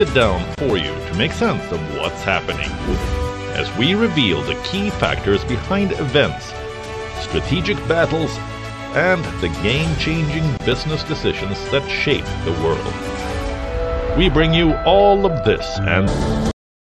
it down for you to make sense of what's happening, as we reveal the key factors behind events, strategic battles, and the game-changing business decisions that shape the world. We bring you all of this and